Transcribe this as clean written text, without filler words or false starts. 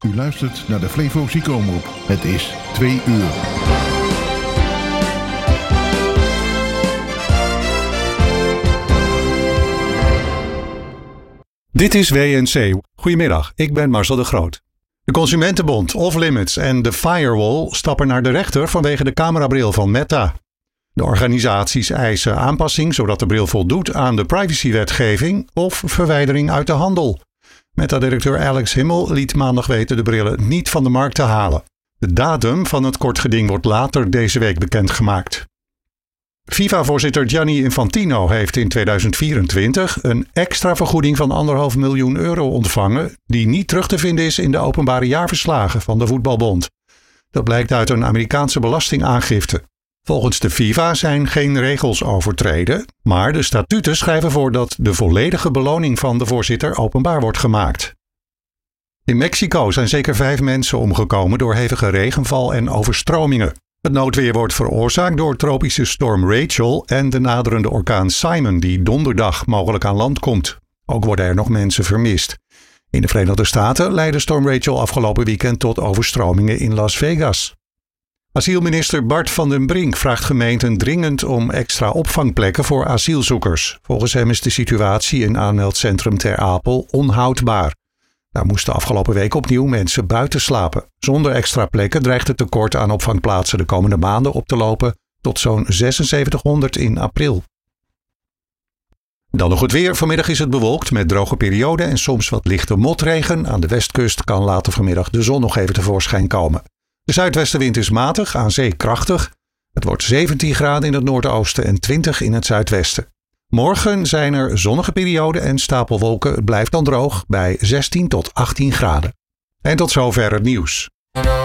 U luistert naar de Flevo Ziekenomroep. Het is 2 uur. Dit is WNC. Goedemiddag, ik ben Marcel de Groot. De Consumentenbond, Off-Limits en de Firewall stappen naar de rechter vanwege de camerabril van Meta. De organisaties eisen aanpassing zodat de bril voldoet aan de privacywetgeving of verwijdering uit de handel. Meta-directeur Alex Himmel liet maandag weten de brillen niet van de markt te halen. De datum van het kort geding wordt later deze week bekendgemaakt. FIFA-voorzitter Gianni Infantino heeft in 2024 een extra vergoeding van €1,5 miljoen ontvangen die niet terug te vinden is in de openbare jaarverslagen van de Voetbalbond. Dat blijkt uit een Amerikaanse belastingaangifte. Volgens de FIFA zijn geen regels overtreden, maar de statuten schrijven voor dat de volledige beloning van de voorzitter openbaar wordt gemaakt. In Mexico zijn zeker 5 mensen omgekomen door hevige regenval en overstromingen. Het noodweer wordt veroorzaakt door tropische storm Rachel en de naderende orkaan Simon die donderdag mogelijk aan land komt. Ook worden er nog mensen vermist. In de Verenigde Staten leidde storm Rachel afgelopen weekend tot overstromingen in Las Vegas. Asielminister Bart van den Brink vraagt gemeenten dringend om extra opvangplekken voor asielzoekers. Volgens hem is de situatie in aanmeldcentrum Ter Apel onhoudbaar. Daar moesten afgelopen week opnieuw mensen buiten slapen. Zonder extra plekken dreigt het tekort aan opvangplaatsen de komende maanden op te lopen tot zo'n 7600 in april. Dan nog het weer. Vanmiddag is het bewolkt met droge perioden en soms wat lichte motregen. Aan de westkust kan later vanmiddag de zon nog even tevoorschijn komen. De zuidwestenwind is matig, aan zee krachtig. Het wordt 17 graden in het noordoosten en 20 in het zuidwesten. Morgen zijn er zonnige perioden en stapelwolken. Het blijft dan droog bij 16 tot 18 graden. En tot zover het nieuws.